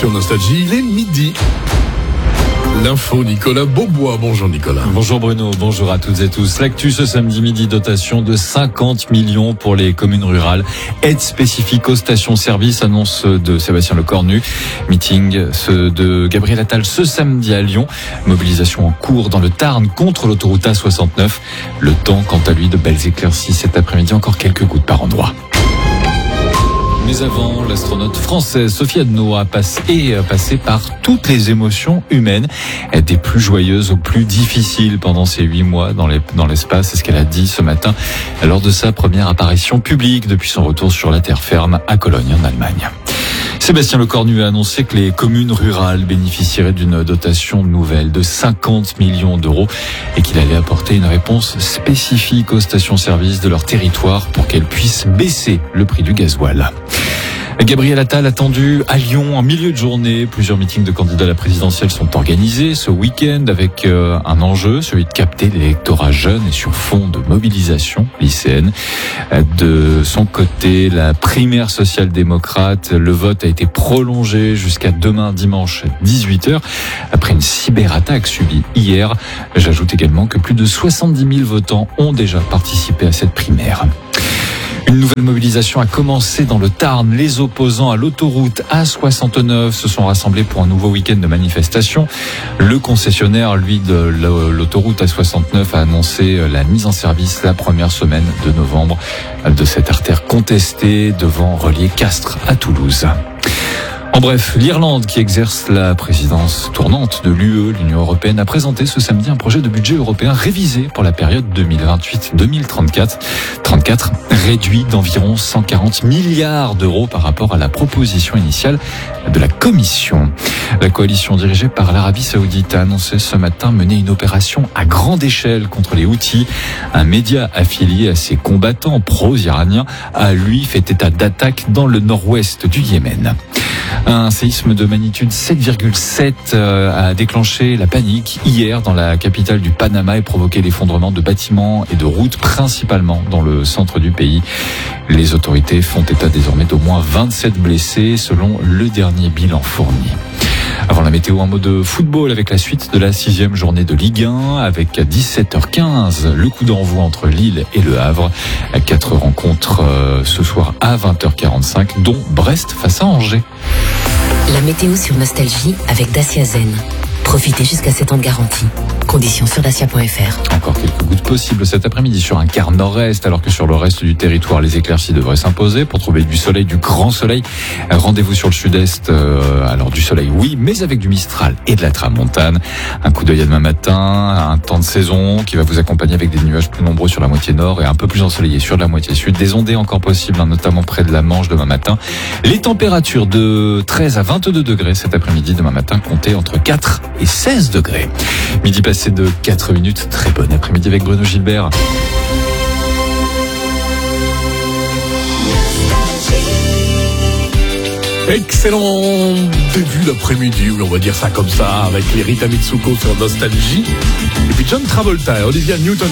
sur Nostalgie, il est midi. L'info, Nicolas Beaubois. Bonjour Nicolas. Bonjour Bruno, bonjour à toutes et tous. L'actu ce samedi midi, dotation de 50 millions pour les communes rurales. Aide spécifique aux stations-service, annonce de Sébastien Lecornu. Meeting de Gabriel Attal ce samedi à Lyon. Mobilisation en cours dans le Tarn contre l'autoroute A69. Le temps, quant à lui, de belles éclaircies cet après-midi. Encore quelques gouttes par endroit. Mais avant, l'astronaute française Sophie Adno a passé par toutes les émotions humaines, des plus joyeuses aux plus difficiles pendant ces 8 mois dans l'espace. C'est ce qu'elle a dit ce matin lors de sa première apparition publique depuis son retour sur la terre ferme à Cologne en Allemagne. Sébastien Lecornu a annoncé que les communes rurales bénéficieraient d'une dotation nouvelle de 50 millions d'euros et qu'il allait apporter une réponse spécifique aux stations-service de leur territoire pour qu'elles puissent baisser le prix du gasoil. Gabriel Attal attendu à Lyon en milieu de journée. Plusieurs meetings de candidats à la présidentielle sont organisés ce week-end avec un enjeu, celui de capter l'électorat jeune et sur fond de mobilisation lycéenne. De son côté, la primaire social-démocrate, le vote a été prolongé jusqu'à demain dimanche 18h après une cyberattaque subie hier. J'ajoute également que plus de 70 000 votants ont déjà participé à cette primaire. Une nouvelle mobilisation a commencé dans le Tarn. Les opposants à l'autoroute A69 se sont rassemblés pour un nouveau week-end de manifestation. Le concessionnaire, lui, de l'autoroute A69 a annoncé la mise en service la première semaine de novembre de cette artère contestée devant relier Castres à Toulouse. En bref, l'Irlande, qui exerce la présidence tournante de l'UE, l'Union européenne, a présenté ce samedi un projet de budget européen révisé pour la période 2028-2034. 34 réduit d'environ 140 milliards d'euros par rapport à la proposition initiale de la Commission. La coalition dirigée par l'Arabie Saoudite a annoncé ce matin mener une opération à grande échelle contre les Houthis. Un média affilié à ces combattants pro-iraniens a lui fait état d'attaques dans le nord-ouest du Yémen. Un séisme de magnitude 7,7 a déclenché la panique hier dans la capitale du Panama et provoqué l'effondrement de bâtiments et de routes, principalement dans le centre du pays. Les autorités font état désormais d'au moins 27 blessés selon le dernier bilan fourni. Avant la météo, un mot de football avec la suite de la 6e journée de Ligue 1 avec à 17h15 le coup d'envoi entre Lille et Le Havre. 4 rencontres ce soir à 20h45 dont Brest face à Angers. La météo sur Nostalgie avec Dacia Zen. Profitez jusqu'à 7 ans de garantie. Conditions sur dacia.fr. Encore quelques gouttes possibles cet après-midi sur un quart nord-est, alors que sur le reste du territoire, les éclaircies devraient s'imposer. Pour trouver du soleil, du grand soleil, rendez-vous sur le sud-est. Alors du soleil, oui, mais avec du Mistral et de la tramontane. Un coup d'œil à demain matin, un temps de saison qui va vous accompagner avec des nuages plus nombreux sur la moitié nord et un peu plus ensoleillés sur la moitié sud. Des ondées encore possibles, notamment près de la Manche demain matin. Les températures de 13 à 22 degrés cet après-midi, demain matin, comptez entre 4 et 16 degrés. Midi passé de 4 minutes. Très bon après-midi avec Bruno Gilbert. Excellent début d'après-midi, oui, on va dire ça comme ça, avec les Rita Mitsuko sur Nostalgie. Et puis John Travolta et Olivia Newton